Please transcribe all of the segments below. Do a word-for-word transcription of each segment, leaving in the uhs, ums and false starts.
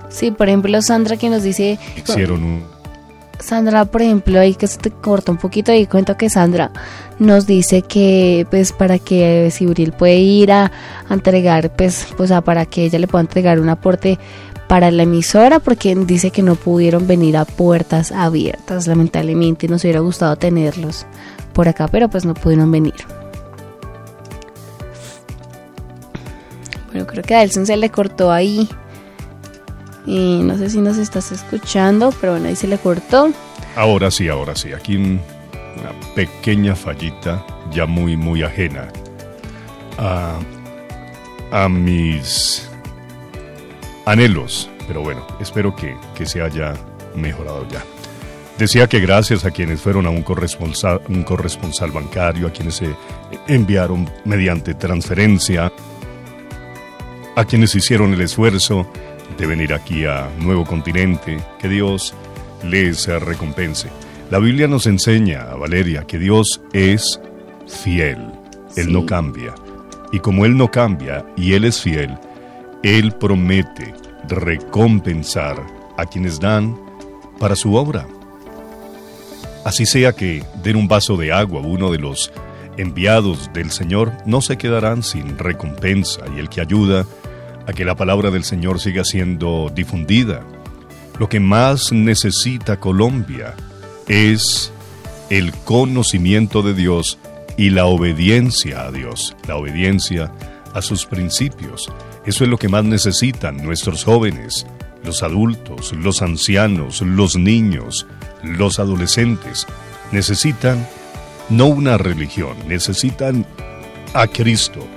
Sí, por ejemplo, Sandra que nos dice... Hicieron un... Sandra, por ejemplo, ahí que se te corta un poquito, y cuento que Sandra nos dice que pues para que si Uriel puede ir a, a entregar, pues, pues a, para que ella le pueda entregar un aporte para la emisora, porque dice que no pudieron venir a puertas abiertas, lamentablemente nos hubiera gustado tenerlos por acá, pero pues no pudieron venir. Bueno, creo que a Elson se le cortó ahí. Y no sé si nos estás escuchando, pero bueno, ahí se le cortó. Ahora sí, ahora sí. Aquí una pequeña fallita, ya muy, muy ajena a, a mis anhelos. Pero bueno, espero que, que se haya mejorado ya. Decía que gracias a quienes fueron a un corresponsal, un corresponsal bancario, a quienes se enviaron mediante transferencia, a quienes hicieron el esfuerzo de venir aquí a Nuevo Continente, que Dios les recompense. La Biblia nos enseña, Valeria, que Dios es fiel, Él sí. no cambia. Y como Él no cambia y Él es fiel, Él promete recompensar a quienes dan para su obra. Así sea que den un vaso de agua a uno de los enviados del Señor, no se quedarán sin recompensa, y el que ayuda a que la palabra del Señor siga siendo difundida. Lo que más necesita Colombia es el conocimiento de Dios y la obediencia a Dios, la obediencia a sus principios. Eso es lo que más necesitan nuestros jóvenes, los adultos, los ancianos, los niños, los adolescentes. Necesitan no una religión, necesitan a Cristo.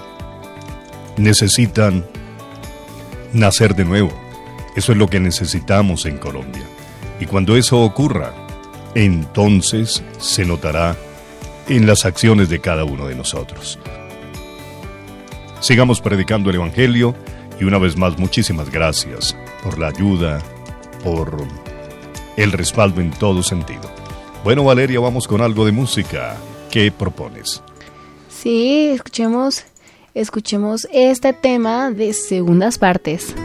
Necesitan nacer de nuevo. Eso es lo que necesitamos en Colombia. Y cuando eso ocurra, entonces se notará en las acciones de cada uno de nosotros. Sigamos predicando el Evangelio, y una vez más, muchísimas gracias por la ayuda, por el respaldo en todo sentido. Bueno, Valeria, vamos con algo de música. ¿Qué propones? Sí, escuchemos... Escuchemos este tema de segundas partes.